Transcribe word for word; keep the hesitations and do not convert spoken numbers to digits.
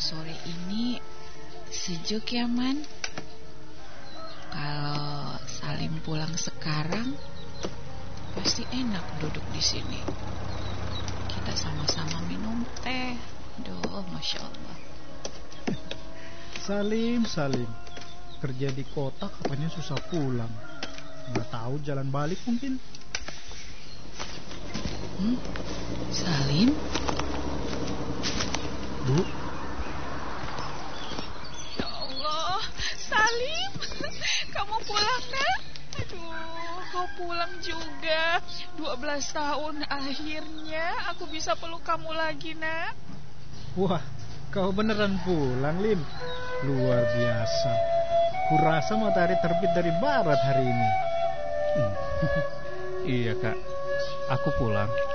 sore ini sejuk ya, Man. Kalau Salim pulang sekarang, pasti enak duduk di sini. Kita sama-sama minum teh. Duh, Masya Allah. Salim, Salim. Kerja di kota katanya susah pulang. Nggak tahu jalan balik mungkin. Hmm? Salim? Bu? Ya Allah, Salim. Kamu pulang, Nak? Aduh, kau pulang juga. dua belas tahun akhirnya aku bisa peluk kamu lagi, Nak. Wah, kau beneran pulang, Lim. Luar biasa. Kurasa matahari terbit dari barat hari ini. Hmm. Iya, Kak. Aku pulang.